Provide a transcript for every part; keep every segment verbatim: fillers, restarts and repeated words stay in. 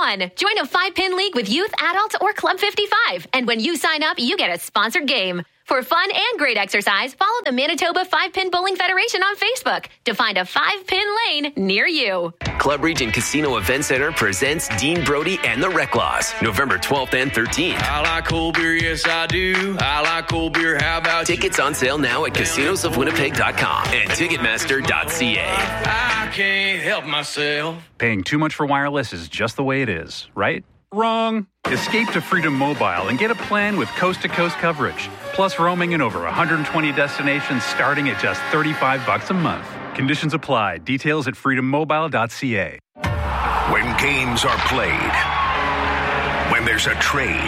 fun. Join a five-pin league with youth, adults, or Club fifty-five. And when you sign up, you get a sponsored game. For fun and great exercise, follow the Manitoba Five-Pin Bowling Federation on Facebook to find a five-pin lane near you. Club Region Casino Event Center presents Dean Brody and the Reclaws, November twelfth and thirteenth. I like cold beer, yes I do. I like cold beer, how about you? Tickets on sale now at casinos of winnipeg dot com and ticketmaster dot c a. I can't help myself. Paying too much for wireless is just the way it is, right? Wrong. Escape to Freedom Mobile and get a plan with coast-to-coast coverage, plus roaming in over one hundred twenty destinations starting at just thirty-five bucks a month. Conditions apply. Details at freedom mobile dot c a. When games are played, when there's a trade,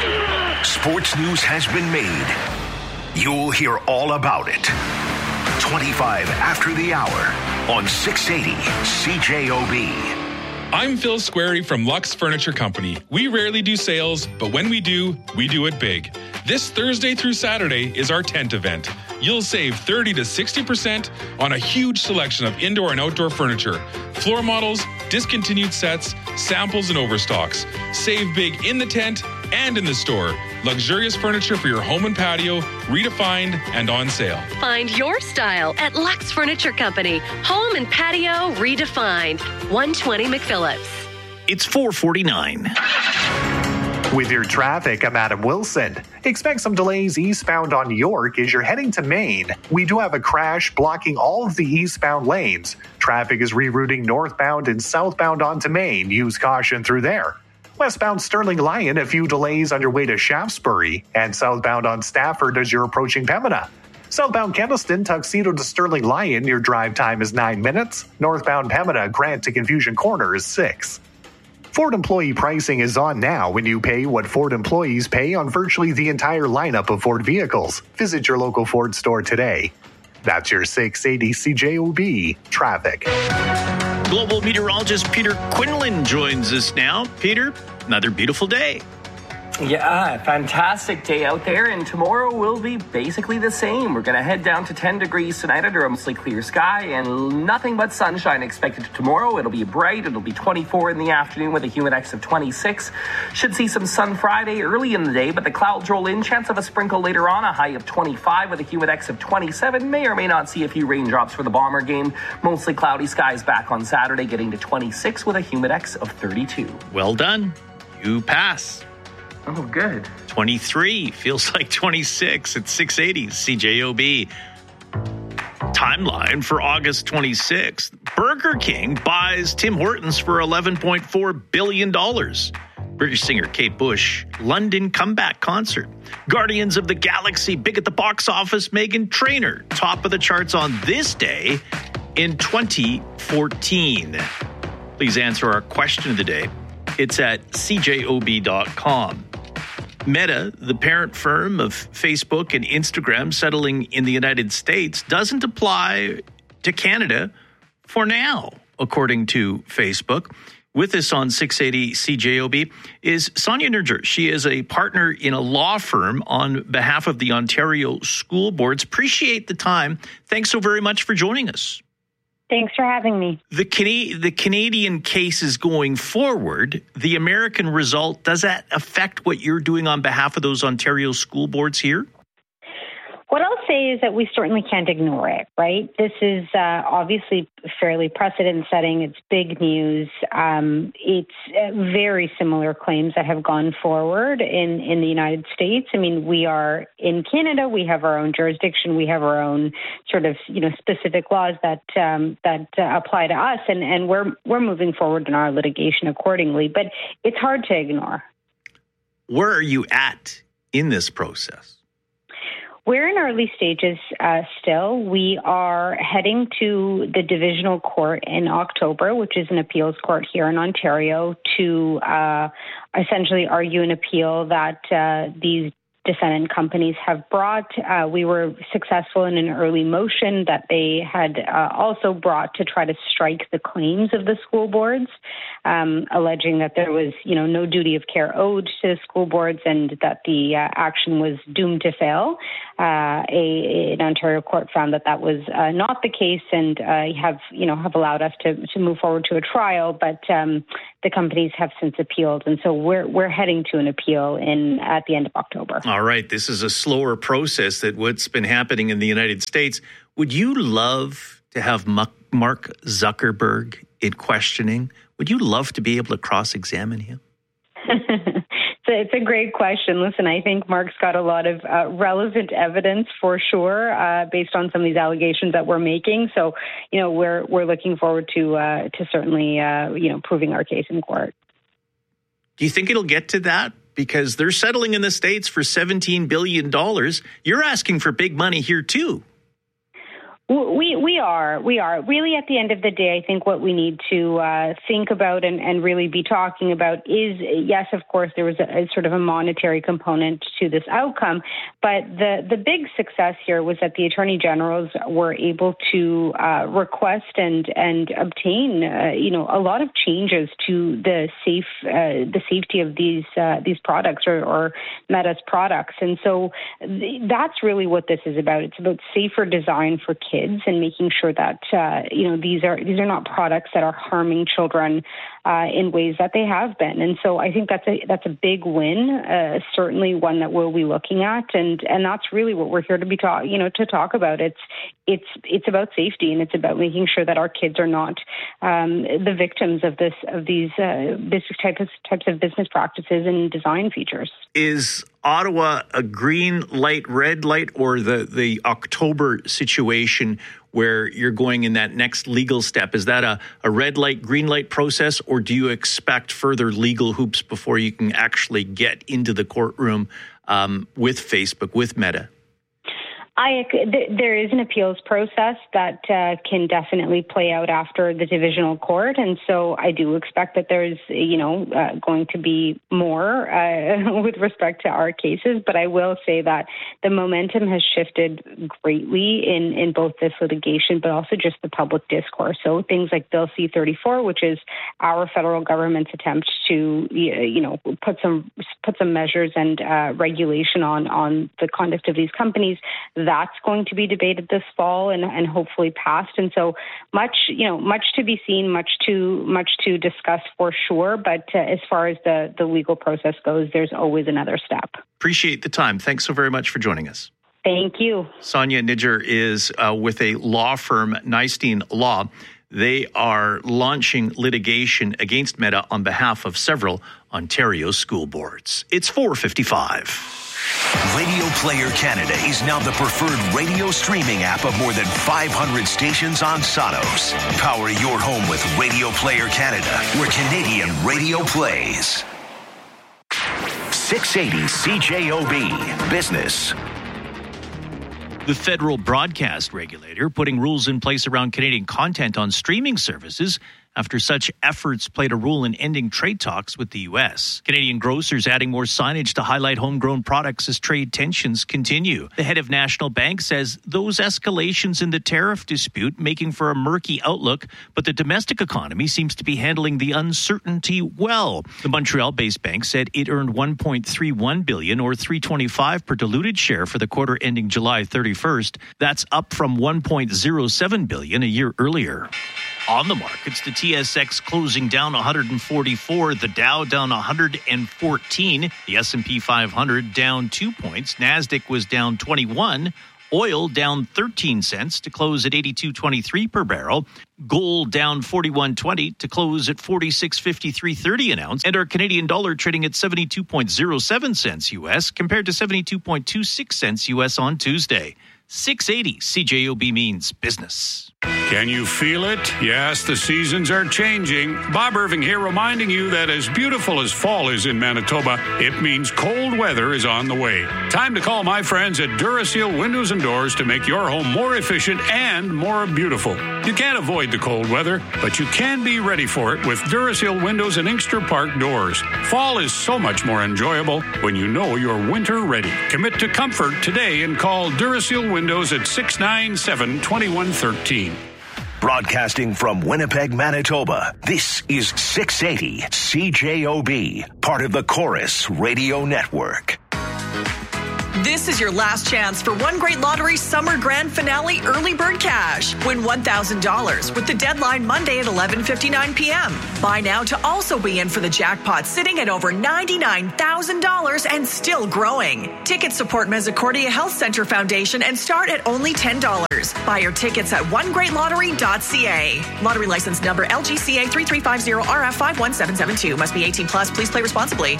sports news has been made. You'll hear all about it. twenty-five after the hour on six eighty C J O B. I'm Phil Squarey from Lux Furniture Company. We rarely do sales, but when we do, we do it big. This Thursday through Saturday is our tent event. You'll save thirty to sixty percent on a huge selection of indoor and outdoor furniture, floor models, discontinued sets, samples, and overstocks. Save big in the tent and in the store. Luxurious furniture for your home and patio, redefined and on sale. Find your style at Lux Furniture Company. Home and patio redefined. one twenty McPhillips. It's four forty-nine. With your traffic, I'm Adam Wilson. Expect some delays eastbound on York as you're heading to Maine. We do have a crash blocking all of the eastbound lanes. Traffic is rerouting northbound and southbound onto Maine. Use caution through there. Westbound Sterling Lyon, a few delays on your way to Shaftesbury, and southbound on Stafford as you're approaching Pembina. Southbound Kendallston, Tuxedo to Sterling Lyon, your drive time is nine minutes. Northbound Pembina, Grant to Confusion Corner is six. Ford employee pricing is on now when you pay what Ford employees pay on virtually the entire lineup of Ford vehicles. Visit your local Ford store today. That's your six eighty C J O B traffic. Global meteorologist Peter Quinlan joins us now. Peter, another beautiful day. Yeah, fantastic day out there, and tomorrow will be basically the same. We're going to head down to ten degrees tonight under a mostly clear sky, and nothing but sunshine expected tomorrow. It'll be bright. It'll be twenty-four in the afternoon with a humidex of twenty-six. Should see some sun Friday early in the day, but the clouds roll in. Chance of a sprinkle later on, a high of twenty-five with a humidex of twenty-seven. May or may not see a few raindrops for the Bomber game. Mostly cloudy skies back on Saturday, getting to twenty-six with a humidex of thirty-two. Well done. You pass. Oh, good. twenty-three feels like twenty-six at six eighty C J O B. Timeline for August twenty-sixth. Burger King buys Tim Hortons for eleven point four billion dollars. British singer Kate Bush, London comeback concert. Guardians of the Galaxy, big at the box office. Meghan Trainor, top of the charts on this day in twenty fourteen. Please answer our question of the day. It's at c j o b dot com. Meta, the parent firm of Facebook and Instagram settling in the United States, doesn't apply to Canada for now, according to Facebook. With us on six eighty C J O B is Sonia Nerger. She is a partner in a law firm on behalf of the Ontario School Boards. Appreciate the time. Thanks so very much for joining us. Thanks for having me. The, Cana- the Canadian case is going forward. The American result, does that affect what you're doing on behalf of those Ontario school boards here? What I'll say is that we certainly can't ignore it, right? This is uh, obviously fairly precedent-setting. It's big news. Um, it's uh, very similar claims that have gone forward in, in the United States. I mean, we are in Canada. We have our own jurisdiction. We have our own sort of, you know, specific laws that um, that uh, apply to us, and, and we're we're moving forward in our litigation accordingly. But it's hard to ignore. Where are you at in this process? We're in early stages uh, still. We are heading to the Divisional Court in October, which is an appeals court here in Ontario, to uh, essentially argue an appeal that uh, these defendant companies have brought. Uh, we were successful in an early motion that they had uh, also brought to try to strike the claims of the school boards, um, alleging that there was, you know, no duty of care owed to the school boards and that the uh, action was doomed to fail. Uh, a, an Ontario court found that that was uh, not the case, and uh, have, you know, have allowed us to, to move forward to a trial. But um, the companies have since appealed, and so we're we're heading to an appeal in at the end of October. All right, this is a slower process than what's been happening in the United States. Would you love to have Mark Zuckerberg in questioning? Would you love to be able to cross-examine him? It's a great question. Listen, I think Mark's got a lot of uh, relevant evidence for sure, uh, based on some of these allegations that we're making. So, you know, we're we're looking forward to uh, to certainly uh, you know proving our case in court. Do you think it'll get to that? Because they're settling in the States for seventeen billion dollars. You're asking for big money here too. We we are. We are. Really, at the end of the day, I think what we need to uh, think about and, and really be talking about is, yes, of course, there was a, a sort of a monetary component to this outcome, but the, the big success here was that the attorney generals were able to uh, request and and obtain, uh, you know, a lot of changes to the safe uh, the safety of these uh, these products or, or Meta's products, and so th- that's really what this is about. It's about safer design for kids. And making sure that uh, you know these are these are not products that are harming children uh, in ways that they have been. And so I think that's a that's a big win, uh, certainly one that we'll be looking at, and and that's really what we're here to be talk you know to talk about. It's it's it's about safety, and it's about making sure that our kids are not um, the victims of this of these uh, this type of types of business practices and design features. Is Ottawa a green light, red light, or the, the October situation where you're going in that next legal step? Is that a, a red light, green light process, or do you expect further legal hoops before you can actually get into the courtroom um, with Facebook, with Meta? I, there is an appeals process that uh, can definitely play out after the divisional court, and so I do expect that there's, you know, uh, going to be more uh, with respect to our cases. But I will say that the momentum has shifted greatly in, in both this litigation, but also just the public discourse. So things like Bill C thirty-four, which is our federal government's attempt to, you know, put some put some measures and uh, regulation on on the conduct of these companies. That's going to be debated this fall and, and hopefully passed. And so much, you know, much to be seen, much to much to discuss for sure. But uh, as far as the, the legal process goes, there's always another step. Appreciate the time. Thanks so very much for joining us. Thank you. Sonia Nidger is uh, with a law firm, Nystine Law. They are launching litigation against Meta on behalf of several Ontario school boards. It's four fifty-five. Radio Player Canada is now the preferred radio streaming app of more than five hundred stations on Sonos. Power your home with Radio Player Canada, where Canadian radio plays. six eighty C J O B Business. The federal broadcast regulator putting rules in place around Canadian content on streaming services after such efforts played a role in ending trade talks with the U S. Canadian grocers adding more signage to highlight homegrown products as trade tensions continue. The head of National Bank says those escalations in the tariff dispute making for a murky outlook, but the domestic economy seems to be handling the uncertainty well. The Montreal-based bank said it earned one point three one billion dollars or three dollars and twenty-five cents per diluted share for the quarter ending July thirty-first. That's up from one point zero seven billion dollars a year earlier. On the markets, the T S X closing down one hundred forty-four, the Dow down one hundred fourteen, the S and P five hundred down two points, NASDAQ was down twenty-one, oil down thirteen cents to close at eighty-two twenty-three per barrel, gold down forty-one twenty to close at forty-six fifty-three thirty an ounce, and our Canadian dollar trading at seventy-two point zero seven cents U S compared to seventy-two point two six cents U S on Tuesday. six eighty C J O B means business. Can you feel it? Yes, the seasons are changing. Bob Irving here reminding you that as beautiful as fall is in Manitoba, it means cold weather is on the way. Time to call my friends at Duraseal Windows and Doors to make your home more efficient and more beautiful. You can't avoid the cold weather, but you can be ready for it with Duraseal Windows and Inkster Park doors. Fall is so much more enjoyable when you know you're winter ready. Commit to comfort today and call Duraseal Windows at six nine seven, two one one three. Broadcasting from Winnipeg, Manitoba, this is six eighty C J O B, part of the Chorus Radio Network. This is your last chance for One Great Lottery Summer Grand Finale Early Bird Cash. Win one thousand dollars with the deadline Monday at eleven fifty-nine p.m. Buy now to also be in for the jackpot, sitting at over ninety-nine thousand dollars and still growing. Tickets support Misericordia Health Center Foundation and start at only ten dollars. Buy your tickets at one great lottery dot c a. Lottery license number L G C A three three five zero R F five one seven seven two. Must be eighteen plus. Please play responsibly.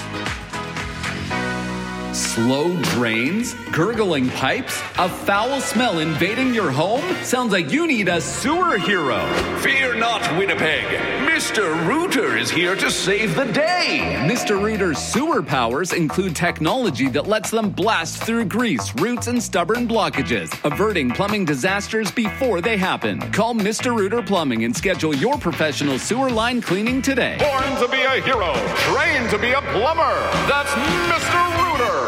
Slow drains? Gurgling pipes? A foul smell invading your home? Sounds like you need a sewer hero. Fear not, Winnipeg. Mister Rooter is here to save the day. Mister Rooter's sewer powers include technology that lets them blast through grease, roots, and stubborn blockages, averting plumbing disasters before they happen. Call Mister Rooter Plumbing and schedule your professional sewer line cleaning today. Born to be a hero, trained to be a plumber. That's Mister Rooter.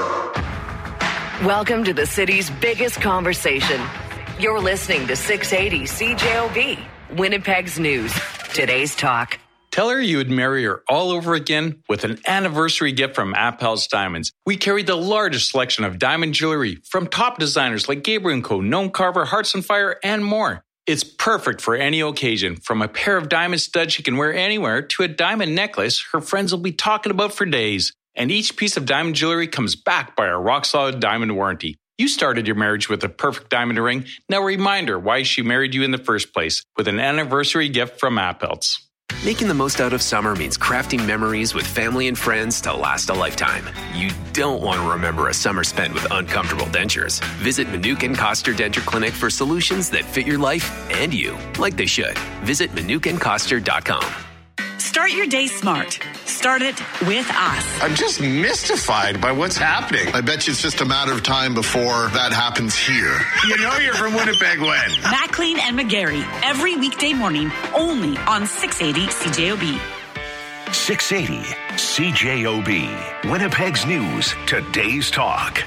Welcome to the city's biggest conversation. You're listening to six eighty C J O B, Winnipeg's news. Today's talk. Tell her you would marry her all over again with an anniversary gift from Appel's Diamonds. We carry the largest selection of diamond jewelry from top designers like Gabriel and Co, Gnome Carver, Hearts on Fire, and more. It's perfect for any occasion, from a pair of diamond studs she can wear anywhere to a diamond necklace her friends will be talking about for days. And each piece of diamond jewelry comes backed by a rock-solid diamond warranty. You started your marriage with a perfect diamond ring. Now remind her why she married you in the first place with an anniversary gift from Appel's. Making the most out of summer means crafting memories with family and friends to last a lifetime. You don't want to remember a summer spent with uncomfortable dentures. Visit Manuka and Koster Denture Clinic for solutions that fit your life and you, like they should. Visit manuka and koster dot com. Start your day smart. Start it with us. I'm just mystified by what's happening. I bet you it's just a matter of time before that happens here. You know you're from Winnipeg when? Maclean and McGarry, every weekday morning, only on six eighty C J O B. six eighty C J O B, Winnipeg's news, today's talk.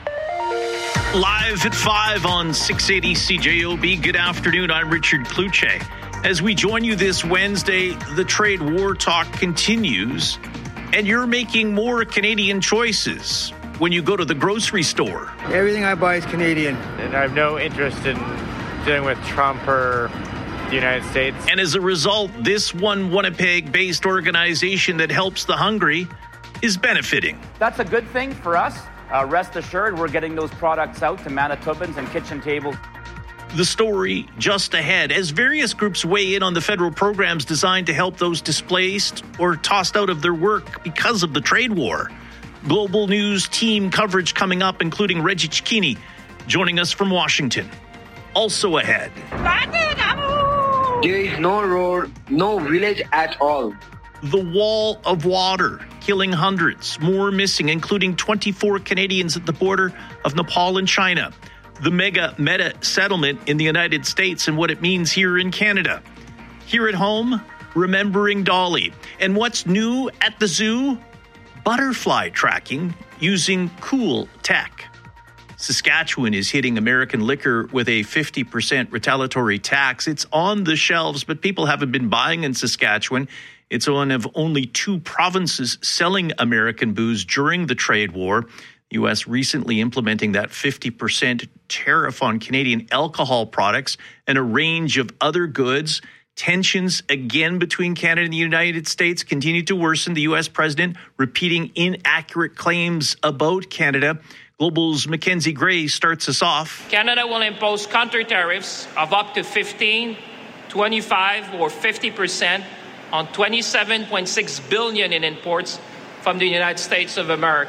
Live at five on six eighty C J O B. Good afternoon. I'm Richard Kluche. As we join you this Wednesday, the trade war talk continues, and you're making more Canadian choices when you go to the grocery store. Everything I buy is Canadian, and I have no interest in dealing with Trump or the United States. And as a result, this one Winnipeg-based organization that helps the hungry is benefiting. That's a good thing for us. Uh, rest assured, we're getting those products out to Manitobans and kitchen tables. The story just ahead, as various groups weigh in on the federal programs designed to help those displaced or tossed out of their work because of the trade war. Global News team coverage coming up, including Reggie Cicchini joining us from Washington. Also ahead. There is no road, no village at all. The wall of water, killing hundreds, more missing, including twenty-four Canadians at the border of Nepal and China. The mega meta settlement in the United States and what it means here in Canada. Here at home, remembering Dolly. And what's new at the zoo? Butterfly tracking using cool tech. Saskatchewan is hitting American liquor with a fifty percent retaliatory tax. It's on the shelves, but people haven't been buying in Saskatchewan. It's one of only two provinces selling American booze during the trade war. U S recently implementing that fifty percent tariff on Canadian alcohol products and a range of other goods. Tensions again between Canada and the United States continue to worsen. The U S president repeating inaccurate claims about Canada. Global's Mackenzie Gray starts us off. Canada will impose counter tariffs of up to fifteen, twenty-five, or fifty percent on twenty-seven point six billion dollars in imports from the United States of America.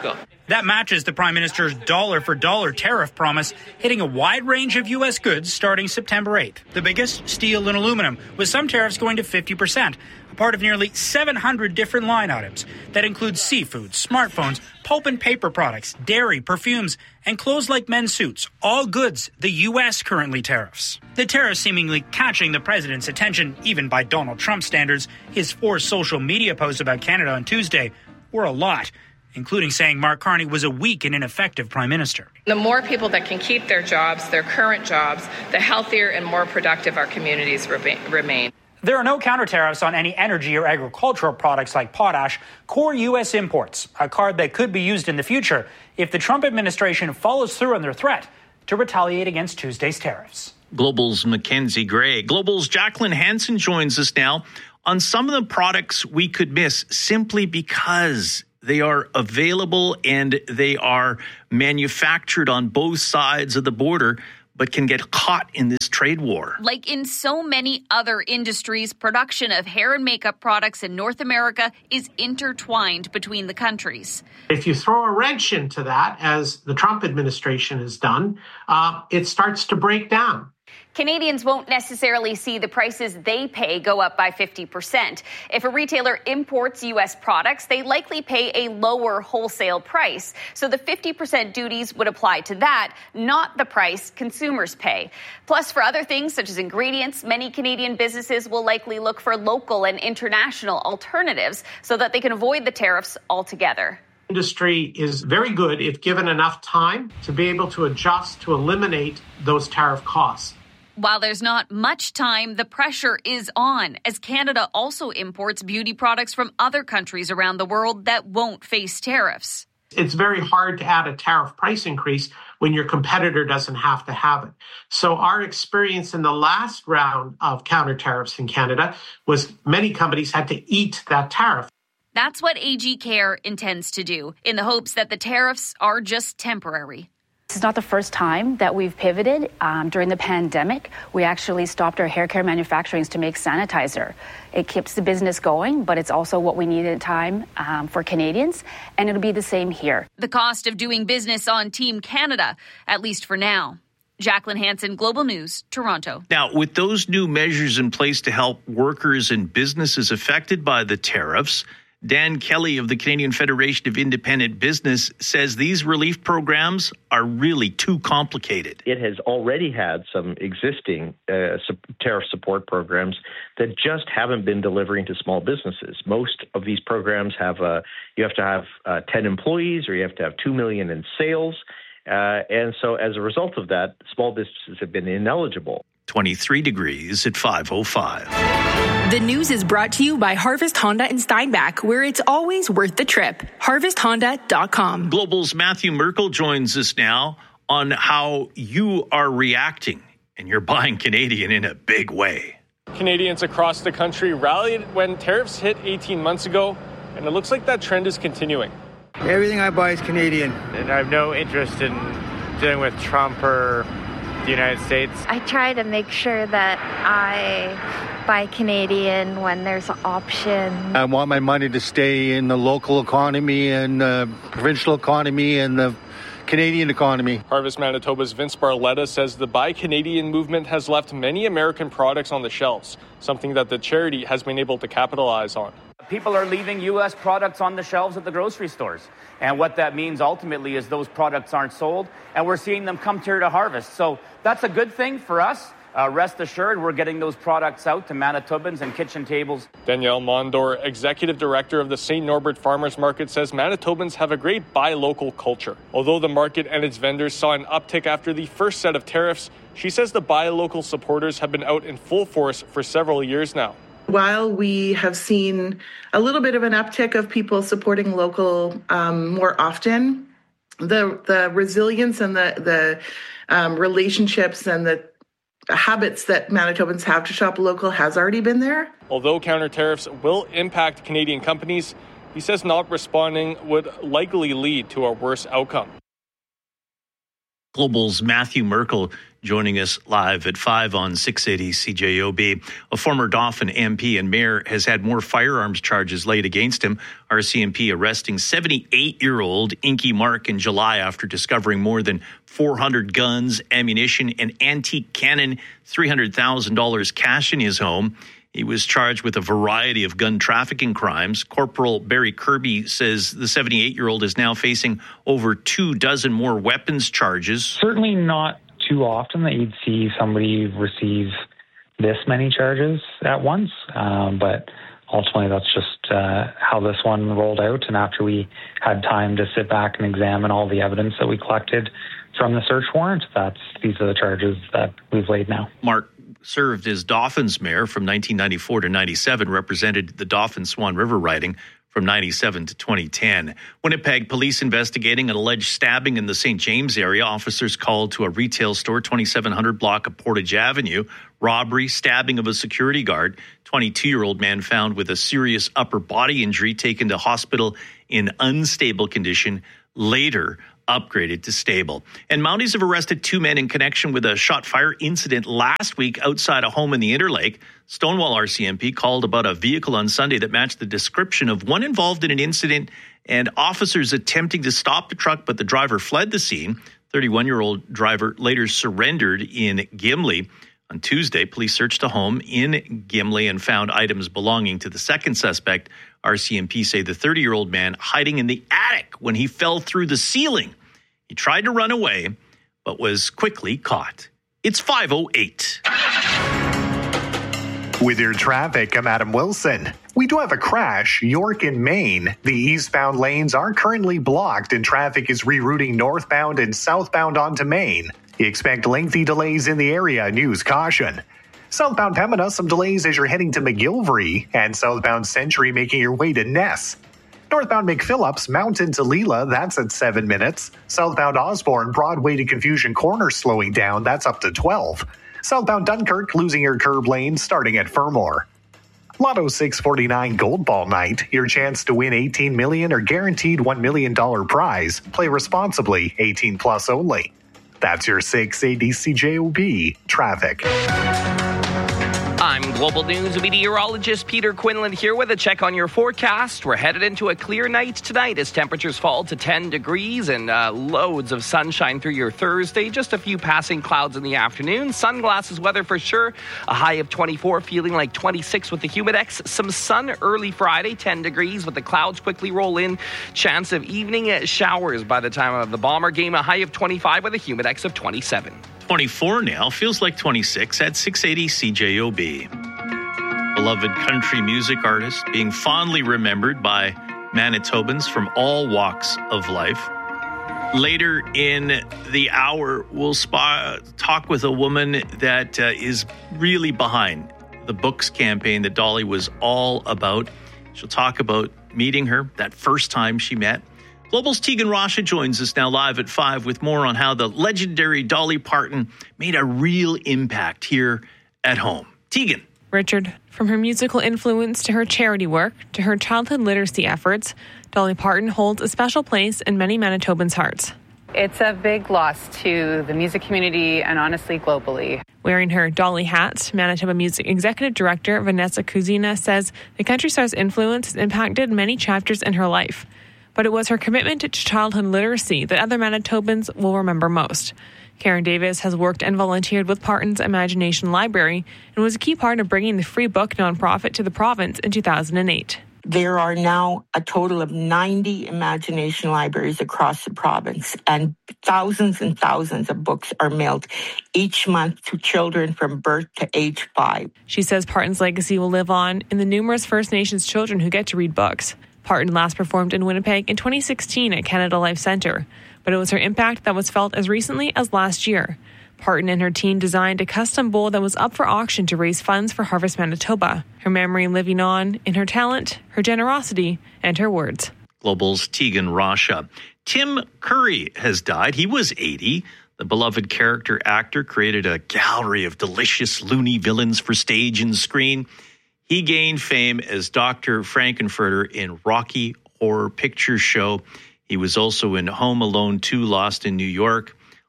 That matches the Prime Minister's dollar-for-dollar tariff promise, hitting a wide range of U S goods starting September eighth. The biggest, steel and aluminum, with some tariffs going to fifty percent, a part of nearly seven hundred different line items. That includes seafood, smartphones, pulp and paper products, dairy, perfumes, and clothes like men's suits, all goods the U S currently tariffs. The tariffs seemingly catching the president's attention, even by Donald Trump standards. His four social media posts about Canada on Tuesday were a lot, including saying Mark Carney was a weak and ineffective prime minister. The more people that can keep their jobs, their current jobs, the healthier and more productive our communities remain. There are no counter tariffs on any energy or agricultural products like potash, core U S imports, a card that could be used in the future if the Trump administration follows through on their threat to retaliate against Tuesday's tariffs. Global's Mackenzie Gray. Global's Jacqueline Hansen joins us now on some of the products we could miss simply because they are available and they are manufactured on both sides of the border, but can get caught in this trade war. Like in so many other industries, production of hair and makeup products in North America is intertwined between the countries. If you throw a wrench into that, as the Trump administration has done, uh, it starts to break down. Canadians won't necessarily see the prices they pay go up by fifty percent. If a retailer imports U S products, they likely pay a lower wholesale price. So the fifty percent duties would apply to that, not the price consumers pay. Plus, for other things such as ingredients, many Canadian businesses will likely look for local and international alternatives so that they can avoid the tariffs altogether. Industry is very good if given enough time to be able to adjust to eliminate those tariff costs. While there's not much time, the pressure is on, as Canada also imports beauty products from other countries around the world that won't face tariffs. It's very hard to add a tariff price increase when your competitor doesn't have to have it. So our experience in the last round of counter tariffs in Canada was many companies had to eat that tariff. That's what A G Care intends to do, in the hopes that the tariffs are just temporary. This is not the first time that we've pivoted. Um, during the pandemic, we actually stopped our hair care manufacturing to make sanitizer. It keeps the business going, but it's also what we need at a time um, for Canadians, and it'll be the same here. The cost of doing business on Team Canada, at least for now. Jacqueline Hansen, Global News, Toronto. Now, with those new measures in place to help workers and businesses affected by the tariffs, Dan Kelly of the Canadian Federation of Independent Business says these relief programs are really too complicated. It has already had some existing uh, tariff support programs that just haven't been delivering to small businesses. Most of these programs have uh, you have to have uh, ten employees or you have to have two million in sales. Uh, and so as a result of that, small businesses have been ineligible. twenty-three degrees at five oh five. The news is brought to you by Harvest Honda in Steinbach, where it's always worth the trip. harvest honda dot com. Global's Matthew Merkel joins us now on how you are reacting, and you're buying Canadian in a big way. Canadians across the country rallied when tariffs hit eighteen months ago, and it looks like that trend is continuing. Everything I buy is Canadian, and I have no interest in dealing with Trump or the United States. I try to make sure that I buy Canadian when there's an option. I want my money to stay in the local economy and the provincial economy and the Canadian economy. Harvest Manitoba's Vince Barletta says the Buy Canadian movement has left many American products on the shelves, something that the charity has been able to capitalize on. People are leaving U S products on the shelves at the grocery stores. And what that means ultimately is those products aren't sold, and we're seeing them come here to Harvest. So that's a good thing for us. Uh, rest assured, we're getting those products out to Manitobans and kitchen tables. Danielle Mondor, Executive Director of the Saint Norbert Farmers Market, says Manitobans have a great buy local culture. Although the market and its vendors saw an uptick after the first set of tariffs, she says the buy local supporters have been out in full force for several years now. While we have seen a little bit of an uptick of people supporting local um, more often, the the resilience and the the um, relationships and the habits that Manitobans have to shop local has already been there. Although counter tariffs will impact Canadian companies, he says not responding would likely lead to a worse outcome. Global's Matthew Merkel joining us live at five on six eighty C J O B. A former Dauphin M P and mayor has had more firearms charges laid against him. R C M P arresting seventy-eight-year-old Inky Mark in July after discovering more than four hundred guns, ammunition, and antique cannon, three hundred thousand dollars cash in his home. He was charged with a variety of gun trafficking crimes. Corporal Barry Kirby says the seventy-eight-year-old is now facing over two dozen more weapons charges. Certainly not too often that you'd see somebody receive this many charges at once, um, but ultimately that's just uh, how this one rolled out. And after we had time to sit back and examine all the evidence that we collected from the search warrant, that's these are the charges that we've laid now. Mark served as Dauphin's mayor from nineteen ninety-four to ninety-seven, represented the Dauphin Swan River riding from ninety-seven to twenty ten. Winnipeg police investigating an alleged stabbing in the Saint James area. Officers called to a retail store, twenty-seven hundred block of Portage Avenue. Robbery, stabbing of a security guard. twenty-two-year-old man found with a serious upper body injury, taken to hospital in unstable condition, later upgraded to stable. And Mounties have arrested two men in connection with a shot fire incident last week outside a home in the Interlake. Stonewall R C M P called about a vehicle on Sunday that matched the description of one involved in an incident and officers attempting to stop the truck, but the driver fled the scene. thirty-one-year-old driver later surrendered in Gimli. On Tuesday, police searched a home in Gimli and found items belonging to the second suspect. R C M P say the thirty-year-old man hiding in the attic when he fell through the ceiling. He tried to run away, but was quickly caught. It's five oh eight. With your traffic, I'm Adam Wilson. We do have a crash, York in Maine. The eastbound lanes are currently blocked and traffic is rerouting northbound and southbound onto Maine. You expect lengthy delays in the area and use caution. Southbound Pembina, some delays as you're heading to McGilvery, and southbound Century making your way to Ness. Northbound McPhillips, Mountain to Leela, that's at seven minutes. Southbound Osborne, Broadway to Confusion Corner slowing down, that's up to twelve. Southbound Dunkirk losing your curb lane starting at Fermor. Lotto six forty-nine Gold Ball Night, your chance to win eighteen million dollars or guaranteed one million dollars prize. Play responsibly, eighteen plus only. That's your six eighty C J O B traffic. I'm Global News meteorologist Peter Quinlan here with a check on your forecast. We're headed into a clear night tonight as temperatures fall to ten degrees and uh, loads of sunshine through your Thursday. Just a few passing clouds in the afternoon. Sunglasses weather for sure. A high of twenty-four, feeling like twenty-six with the Humidex. Some sun early Friday, ten degrees, but the clouds quickly roll in. Chance of evening showers by the time of the Bomber game. A high of twenty-five with a Humidex of twenty-seven. twenty-four now, feels like twenty-six at six eighty C J O B. Beloved country music artist being fondly remembered by Manitobans from all walks of life. Later in the hour, we'll spa- talk with a woman that uh, is really behind the books campaign that Dolly was all about. She'll talk about meeting her, that first time she met. Global's Tegan Rasha joins us now live at five with more on how the legendary Dolly Parton made a real impact here at home. Tegan. Richard, from her musical influence to her charity work to her childhood literacy efforts, Dolly Parton holds a special place in many Manitobans' hearts. It's a big loss to the music community and honestly globally. Wearing her Dolly hat, Manitoba Music Executive Director Vanessa Kuzina says the country star's influence has impacted many chapters in her life. But it was her commitment to childhood literacy that other Manitobans will remember most. Karen Davis has worked and volunteered with Parton's Imagination Library and was a key part of bringing the Free Book nonprofit to the province in two thousand eight. There are now a total of ninety Imagination libraries across the province, and thousands and thousands of books are mailed each month to children from birth to age five. She says Parton's legacy will live on in the numerous First Nations children who get to read books. Parton last performed in Winnipeg in twenty sixteen at Canada Life Centre, but it was her impact that was felt as recently as last year. Parton and her team designed a custom bowl that was up for auction to raise funds for Harvest Manitoba, her memory living on in her talent, her generosity, and her words. Global's Tegan Rasha. Tim Curry has died. He was eighty. The beloved character actor created a gallery of delicious loony villains for stage and screen. He gained fame as Doctor Frankenfurter in Rocky Horror Picture Show. He was also in Home Alone two, Lost in New York,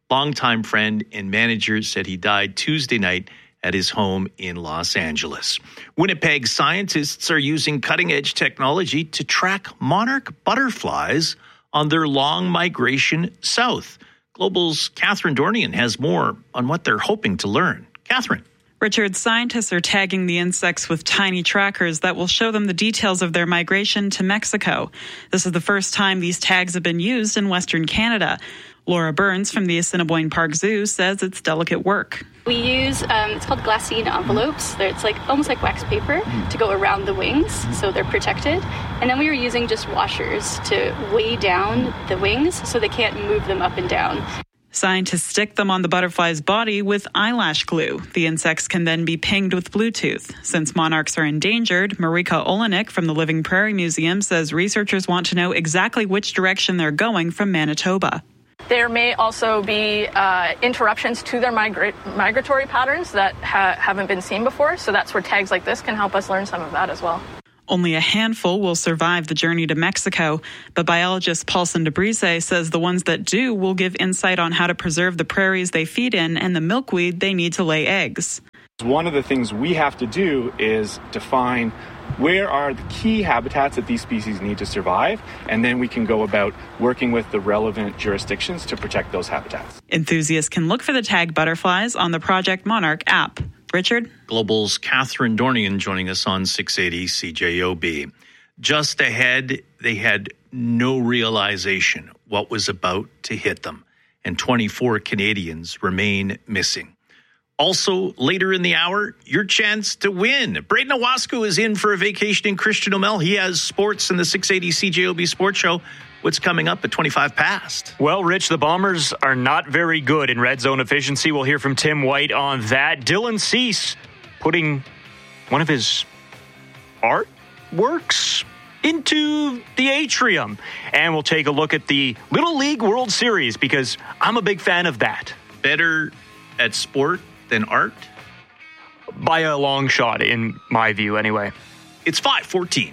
longtime friend and manager, said he died Tuesday night at his home in Los Angeles. Winnipeg scientists are using cutting-edge technology to track monarch butterflies on their long migration south. Global's Catherine Dornian has more on what they're hoping to learn. Catherine. Richard, scientists are tagging the insects with tiny trackers that will show them the details of their migration to Mexico. This is the first time these tags have been used in Western Canada. Laura Burns from the Assiniboine Park Zoo says it's delicate work. We use, um, it's called glassine envelopes. It's like almost like wax paper to go around the wings so they're protected. And then we were using just washers to weigh down the wings so they can't move them up and down. Scientists stick them on the butterfly's body with eyelash glue. The insects can then be pinged with Bluetooth. Since monarchs are endangered, Marika Olenek from the Living Prairie Museum says researchers want to know exactly which direction they're going from Manitoba. There may also be uh, interruptions to their migra- migratory patterns that ha- haven't been seen before, so that's where tags like this can help us learn some of that as well. Only a handful will survive the journey to Mexico, but biologist Paulson DeBrise says the ones that do will give insight on how to preserve the prairies they feed in and the milkweed they need to lay eggs. One of the things we have to do is define where are the key habitats that these species need to survive, and then we can go about working with the relevant jurisdictions to protect those habitats. Enthusiasts can look for the tag butterflies on the Project Monarch app. Richard? Global's Catherine Dornian joining us on six eighty C J O B. Just ahead, they had no realization what was about to hit them, and twenty-four Canadians remain missing. Also, later in the hour, your chance to win. Braden Owasco is in for a vacation in Christian O'Mel. He has sports in the six eighty C J O B Sports Show. What's coming up at twenty-five past? Well, Rich, the Bombers are not very good in red zone efficiency. We'll hear from Tim White on that. Dylan Cease putting one of his artworks into the atrium. And we'll take a look at the Little League World Series because I'm a big fan of that. Better at sport than art? By a long shot, in my view, anyway. It's five fourteen.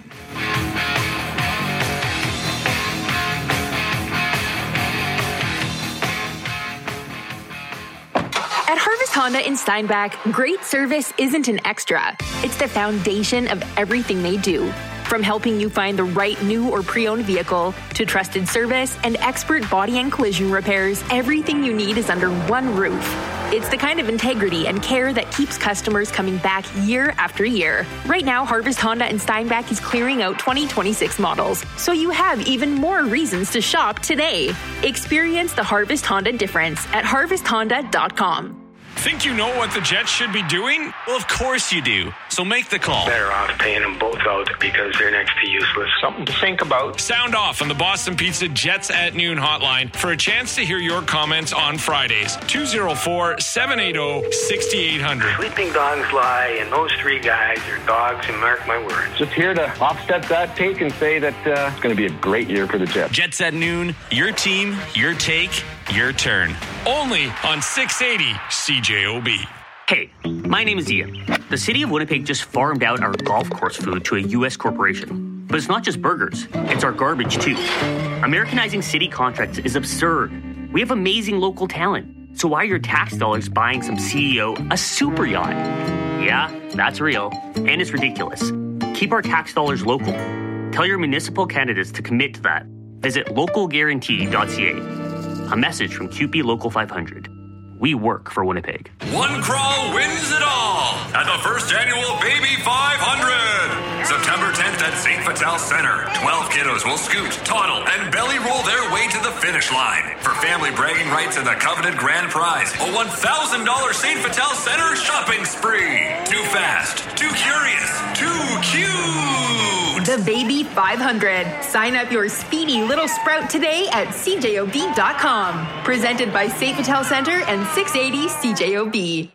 At Harvest Honda in Steinbach, great service isn't an extra. It's the foundation of everything they do. From helping you find the right new or pre-owned vehicle to trusted service and expert body and collision repairs, everything you need is under one roof. It's the kind of integrity and care that keeps customers coming back year after year. Right now, Harvest Honda in Steinbach is clearing out twenty twenty-six models, so you have even more reasons to shop today. Experience the Harvest Honda difference at harvest honda dot com. Think you know what the Jets should be doing? Well, of course you do. So make the call. Better off paying them both out because they're next to useless. Something to think about. Sound off on the Boston Pizza Jets at Noon hotline for a chance to hear your comments on Fridays. two oh four, seven eight zero, six eight zero zero. Sleeping dogs lie, and those three guys are dogs, and mark my words. Just here to offset that take and say that uh, it's going to be a great year for the Jets. Jets at Noon, your team, your take, your turn. Only on six eighty C J O B. Hey, my name is Ian. The city of Winnipeg just farmed out our golf course food to a U S corporation. But it's not just burgers, it's our garbage too. Americanizing city contracts is absurd. We have amazing local talent. So why are your tax dollars buying some C E O a super yacht? Yeah, that's real. And it's ridiculous. Keep our tax dollars local. Tell your municipal candidates to commit to that. Visit local guarantee dot c a. A message from Q P Local five hundred. We work for Winnipeg. One crawl wins it all at the first annual Baby five hundred. September tenth at Saint Vital Center. twelve kiddos will scoot, toddle, and belly roll their way to the finish line. For family bragging rights and the coveted grand prize, a one thousand dollars Saint Vital Center shopping spree. Too fast, too curious, too cute. The Baby five hundred. Sign up your speedy little sprout today at c j o b dot com. Presented by Saint Vital Center and six eighty C J O B.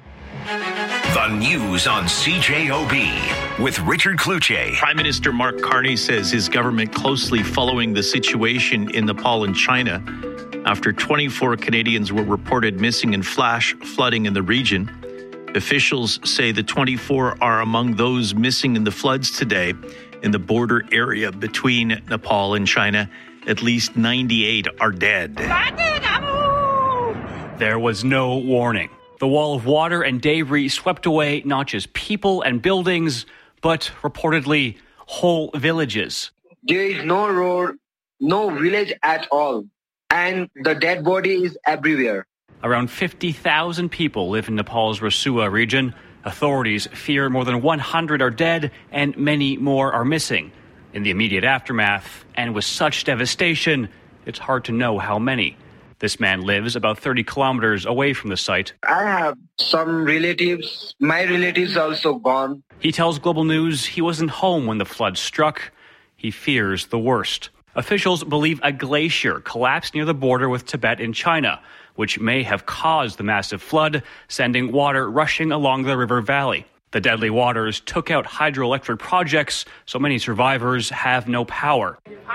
The news on C J O B with Richard Cloutier. Prime Minister Mark Carney says his government closely following the situation in Nepal and China after twenty-four Canadians were reported missing in flash flooding in the region. Officials say the twenty-four are among those missing in the floods today in the border area between Nepal and China. At least ninety-eight are dead. There was no warning. The wall of water and debris swept away not just people and buildings, but reportedly whole villages. There is no road, no village at all, and the dead body is everywhere. Around fifty thousand people live in Nepal's Rasua region. Authorities fear more than one hundred are dead and many more are missing. In the immediate aftermath, and with such devastation, it's hard to know how many. This man lives about thirty kilometers away from the site. I have some relatives. My relatives also gone. He tells Global News he wasn't home when the flood struck. He fears the worst. Officials believe a glacier collapsed near the border with Tibet in China, which may have caused the massive flood, sending water rushing along the river valley. The deadly waters took out hydroelectric projects, so many survivors have no power.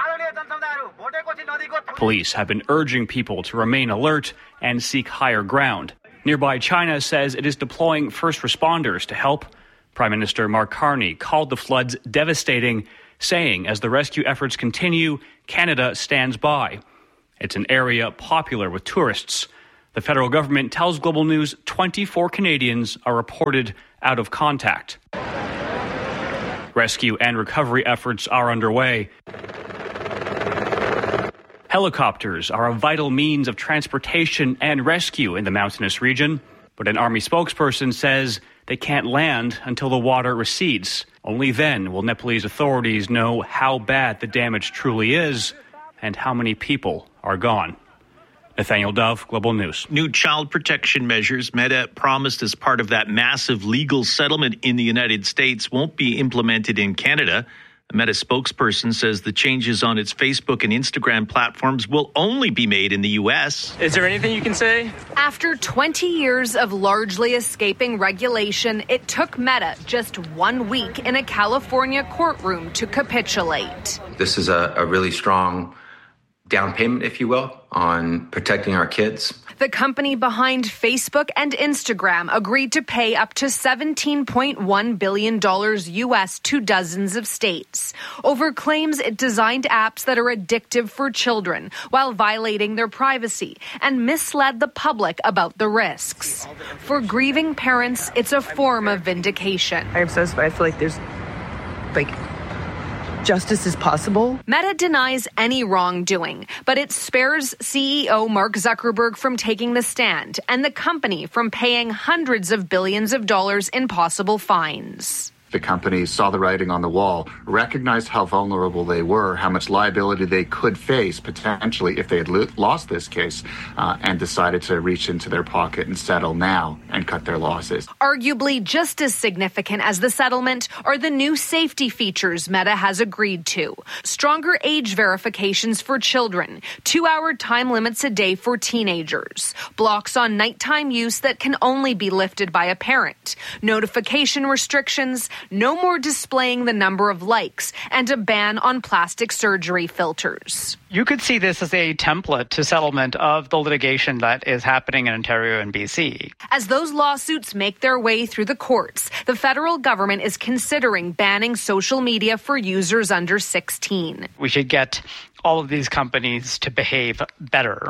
Police have been urging people to remain alert and seek higher ground. Nearby China says it is deploying first responders to help. Prime Minister Mark Carney called the floods devastating, saying as the rescue efforts continue, Canada stands by. It's an area popular with tourists. The federal government tells Global News twenty-four Canadians are reported out of contact. Rescue and recovery efforts are underway. Helicopters are a vital means of transportation and rescue in the mountainous region, but an Army spokesperson says they can't land until the water recedes. Only then will Nepalese authorities know how bad the damage truly is and how many people are gone. Nathaniel Dove, Global News. New child protection measures Meta promised as part of that massive legal settlement in the United States won't be implemented in Canada. A Meta spokesperson says the changes on its Facebook and Instagram platforms will only be made in the U S. Is there anything you can say? After twenty years of largely escaping regulation, it took Meta just one week in a California courtroom to capitulate. This is a, a really strong down payment, if you will, on protecting our kids. The company behind Facebook and Instagram agreed to pay up to seventeen point one billion dollars U S to dozens of states over claims it designed apps that are addictive for children while violating their privacy and misled the public about the risks. For grieving parents, it's a form of vindication. I'm obsessed, but I feel like there's, like, justice is possible. Meta denies any wrongdoing, but it spares C E O Mark Zuckerberg from taking the stand and the company from paying hundreds of billions of dollars in possible fines. The companies saw the writing on the wall, recognized how vulnerable they were, how much liability they could face potentially if they had lo- lost this case, uh, and decided to reach into their pocket and settle now and cut their losses. Arguably just as significant as the settlement are the new safety features Meta has agreed to. Stronger age verifications for children, two-hour time limits a day for teenagers, blocks on nighttime use that can only be lifted by a parent, notification restrictions, no more displaying the number of likes, and a ban on plastic surgery filters. You could see this as a template to settlement of the litigation that is happening in Ontario and B C. As those lawsuits make their way through the courts, the federal government is considering banning social media for users under sixteen. We should get all of these companies to behave better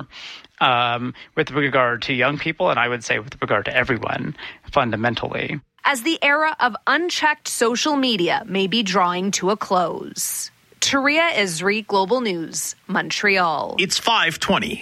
um, with regard to young people, and I would say with regard to everyone, fundamentally. As the era of unchecked social media may be drawing to a close. Taria Isri, Global News, Montreal. It's five twenty.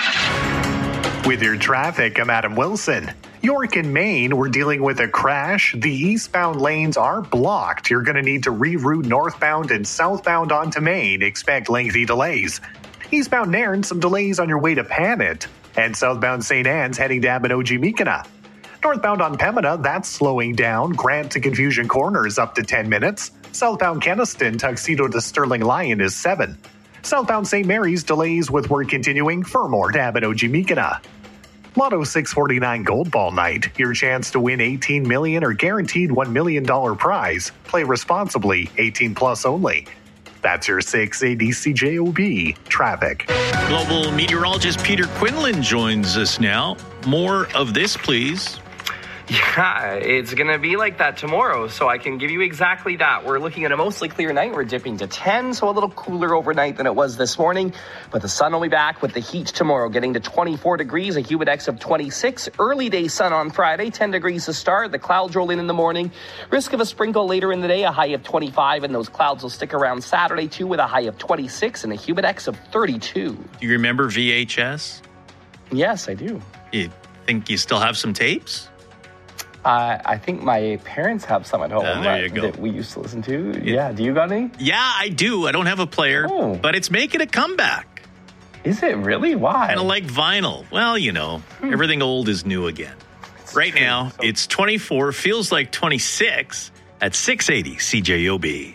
With your traffic, I'm Adam Wilson. York and Maine, we're dealing with a crash. The eastbound lanes are blocked. You're going to need to reroute northbound and southbound onto Maine. Expect lengthy delays. Eastbound Nairn, some delays on your way to Panet. And southbound Saint Anne's heading to Abinogi-Mikana. Northbound on Pembina, that's slowing down. Grant to Confusion Corner is up to ten minutes. Southbound Keniston, Tuxedo to Sterling Lion is seven. Southbound Saint Mary's, delays with work continuing. Fermor to Abinogi-Mikana. Lotto six forty-nine Gold Ball Night. Your chance to win eighteen million dollars or guaranteed one million dollars prize. Play responsibly, eighteen plus only. That's your six A D C J O B traffic. Global meteorologist Peter Quinlan joins us now. More of this, please. Yeah, it's going to be like that tomorrow, so I can give you exactly that. We're looking at a mostly clear night. We're dipping to ten, so a little cooler overnight than it was this morning. But the sun will be back with the heat tomorrow, getting to twenty-four degrees, a humidex of twenty-six. Early day sun on Friday, ten degrees to start. The clouds roll in in the morning. Risk of a sprinkle later in the day, a high of twenty-five, and those clouds will stick around Saturday, too, with a high of twenty-six and a humidex of thirty-two. Do you remember V H S? Yes, I do. You think you still have some tapes? Uh, I think my parents have some at home uh, there you that, go. that we used to listen to. Yeah. yeah, do you got any? Yeah, I do. I don't have a player, oh. but it's making a comeback. Is it really? Why? Kind of like vinyl. Well, you know, hmm. everything old is new again. It's right true. now, so- it's twenty-four, feels like twenty-six at six eighty C J O B.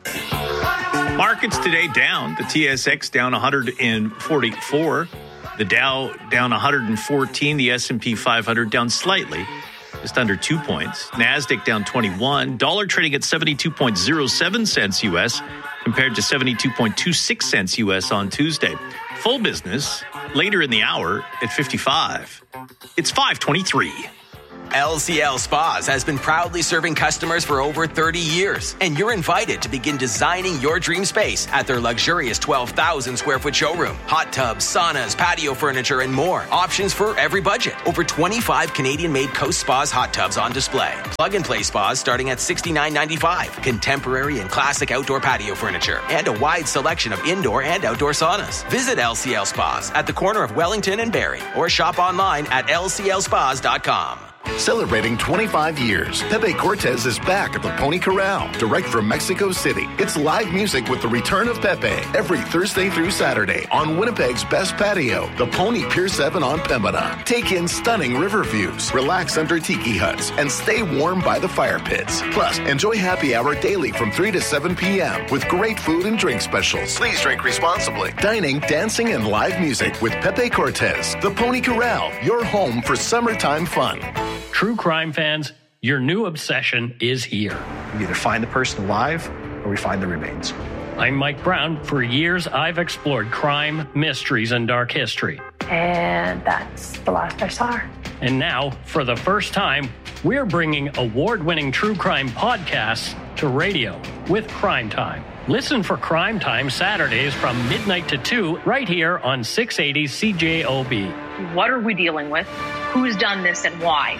Markets today down. The T S X down one hundred forty-four. The Dow down one hundred fourteen. The S and P five hundred down slightly. Just under two points. NASDAQ down twenty-one. Dollar trading at seventy-two point oh seven cents U S compared to seventy-two point two six cents U S on Tuesday. Full business later in the hour at fifty-five. It's five twenty-three. L C L Spas has been proudly serving customers for over thirty years, and you're invited to begin designing your dream space at their luxurious twelve thousand square foot showroom. Hot tubs, saunas, patio furniture, and more. Options for every budget. Over twenty-five Canadian-made Coast Spas hot tubs on display. Plug-and-play spas starting at sixty-nine ninety-five. Contemporary and classic outdoor patio furniture, and a wide selection of indoor and outdoor saunas. Visit L C L Spas at the corner of Wellington and Barrie, or shop online at L C L spas dot com. Celebrating twenty-five years, Pepe Cortez is back at the Pony Corral, direct from Mexico City. It's live music with the return of Pepe every Thursday through Saturday on Winnipeg's best patio, the Pony Pier seven on Pembina. Take in stunning river views, relax under tiki huts, and stay warm by the fire pits. Plus, enjoy happy hour daily from three to seven p.m. with great food and drink specials. Please drink responsibly. Dining, dancing, and live music with Pepe Cortez. The Pony Corral, your home for summertime fun. True crime fans, your new obsession is here. We either find the person alive or we find the remains. I'm Mike Brown. For years, I've explored crime, mysteries, and dark history. And that's the last I saw her. And now, for the first time, we're bringing award-winning true crime podcasts to radio with Crime Time. Listen for Crime Time Saturdays from midnight to two right here on six eighty C J O B. What are we dealing with? Who's done this and why?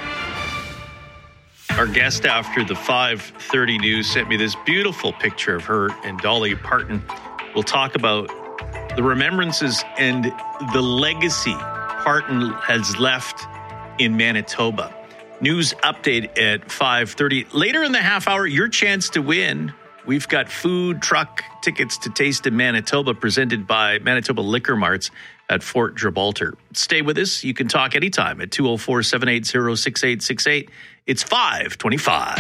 Our guest after the five thirty news sent me this beautiful picture of her and Dolly Parton. We'll talk about the remembrances and the legacy Parton has left in Manitoba. News update at five thirty. Later in the half hour, your chance to win. We've got food truck tickets to Taste in Manitoba presented by Manitoba Liquor Marts at Fort Gibraltar. Stay with us. You can talk anytime at two oh four, seven eight zero, six eight six eight. It's five twenty-five.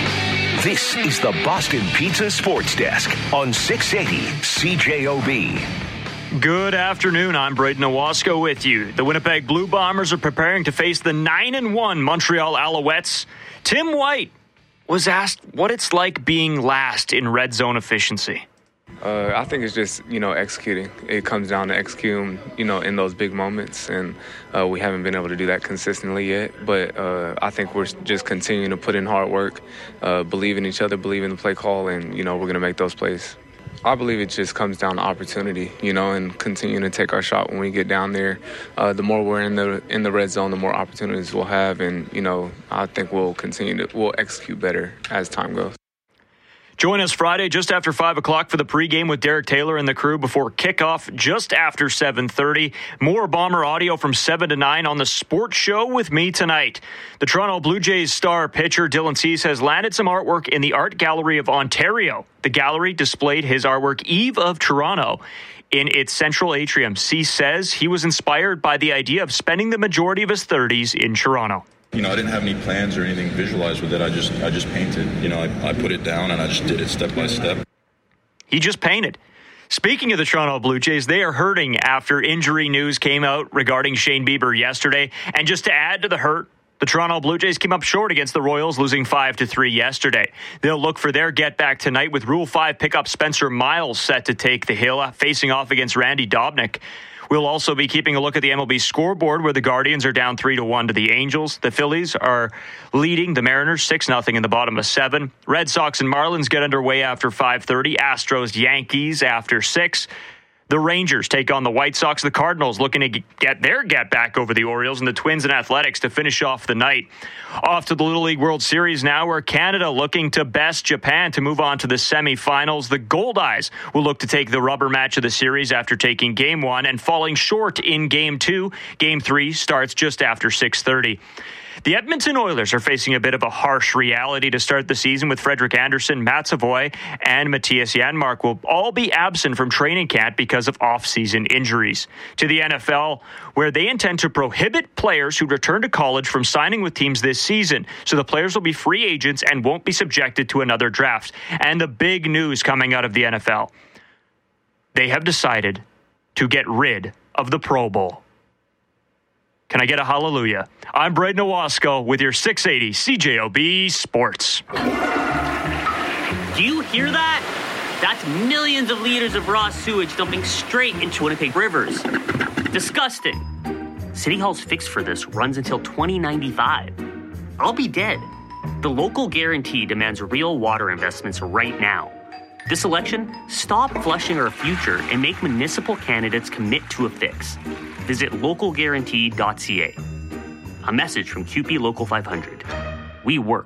This is the Boston Pizza Sports Desk on six eighty C J O B. Good afternoon. I'm Braden Owasco with you. The Winnipeg Blue Bombers are preparing to face the nine and one Montreal Alouettes. Tim White was asked what it's like being last in red zone efficiency. Uh, I think it's just, you know, executing. It comes down to executing, you know, in those big moments, and uh, we haven't been able to do that consistently yet. But uh, I think we're just continuing to put in hard work, uh, believe in each other, believe in the play call, and, you know, we're going to make those plays. I believe it just comes down to opportunity, you know, and continuing to take our shot when we get down there. Uh, the more we're in the in the red zone, the more opportunities we'll have, and, you know, I think we'll continue to we'll execute better as time goes. Join us Friday just after five o'clock for the pregame with Derek Taylor and the crew before kickoff just after seven thirty. More Bomber audio from seven to nine on the Sports Show with me tonight. The Toronto Blue Jays star pitcher Dylan Cease has landed some artwork in the Art Gallery of Ontario. The gallery displayed his artwork Eve of Toronto in its central atrium. Cease says he was inspired by the idea of spending the majority of his thirties in Toronto. You know, I didn't have any plans or anything visualized with it. I just I just painted. You know, I, I put it down and I just did it step by step. He just painted. Speaking of the Toronto Blue Jays, they are hurting after injury news came out regarding Shane Bieber yesterday. And just to add to the hurt, the Toronto Blue Jays came up short against the Royals, losing five to three yesterday. They'll look for their get-back tonight with Rule five pickup Spencer Miles set to take the hill, facing off against Randy Dobnik. We'll also be keeping a look at the M L B scoreboard, where the Guardians are down three to one to the Angels. The Phillies are leading the Mariners six nothing in the bottom of seven. Red Sox and Marlins get underway after five thirty. Astros, Yankees after six. The Rangers take on the White Sox. The Cardinals looking to get their get back over the Orioles, and the Twins and Athletics to finish off the night. Off to the Little League World Series now, where Canada looking to best Japan to move on to the semifinals. The Goldeyes will look to take the rubber match of the series after taking game one and falling short in game two. Game three starts just after six thirty. The Edmonton Oilers are facing a bit of a harsh reality to start the season, with Frederik Andersen, Matt Savoy, and Matthias Janmark will all be absent from training camp because of off-season injuries. To the N F L, where they intend to prohibit players who return to college from signing with teams this season. So the players will be free agents and won't be subjected to another draft. And the big news coming out of the N F L, they have decided to get rid of the Pro Bowl. Can I get a hallelujah? I'm Braden Owasco with your six eighty C J O B Sports. Do you hear that? That's millions of liters of raw sewage dumping straight into Winnipeg rivers. Disgusting. City Hall's fix for this runs until twenty ninety-five. I'll be dead. The local guarantee demands real water investments right now. This election, stop flushing our future and make municipal candidates commit to a fix. Visit local guarantee dot c a. A message from Q P Local five hundred. We work